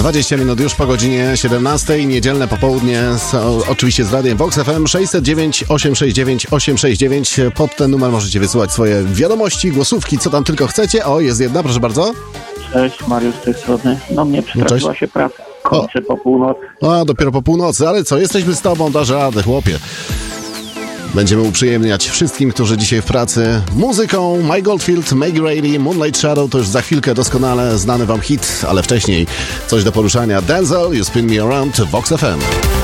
20 minut już po godzinie 17. Niedzielne popołudnie oczywiście z radiem Vox FM 609 869 869. Pod ten numer możecie wysyłać swoje wiadomości, głosówki, co tam tylko chcecie. O, jest jedna, proszę bardzo. Cześć, Mariusz z tej strony. No mnie przytrafiła się praca. Kończę po północy. A, dopiero po północy, ale co, jesteśmy z tobą, dasz radę, chłopie. Będziemy uprzyjemniać wszystkim, którzy dzisiaj w pracy muzyką. Mike Goldfield, Maggie Reilly, Moonlight Shadow to już za chwilkę doskonale znany wam hit, ale wcześniej coś do poruszania. Denzel, You Spin Me Around, Vox FM.